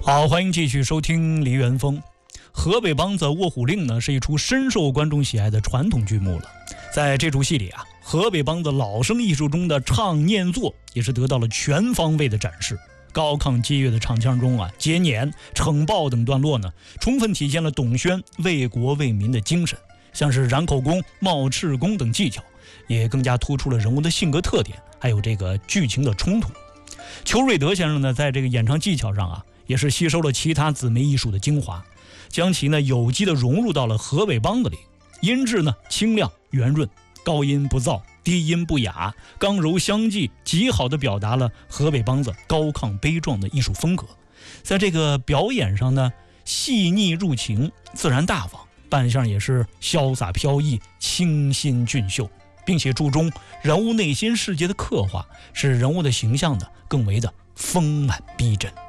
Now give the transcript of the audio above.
好，欢迎继续收听梨园风。河北梆子《卧虎令》呢，是一出深受观众喜爱的传统剧目了。在这出戏里啊，河北梆子老生艺术中的唱念做也是得到了全方位的展示。高亢激越的唱腔中啊，接撵、惩暴等段落呢，充分体现了董宣为国为民的精神。像是染口功、冒赤功等技巧，也更加突出了人物的性格特点，还有这个剧情的冲突。邱瑞德先生呢，在这个演唱技巧上啊，也是吸收了其他姊妹艺术的精华，将其呢有机的融入到了河北梆子里。音质呢清亮圆润，高音不燥，低音不哑，刚柔相济，极好的表达了河北梆子高亢悲壮的艺术风格。在这个表演上呢，细腻入情，自然大方，扮相也是潇洒飘逸，清新俊秀，并且注重人物内心世界的刻画，使人物的形象呢更为的丰满逼真。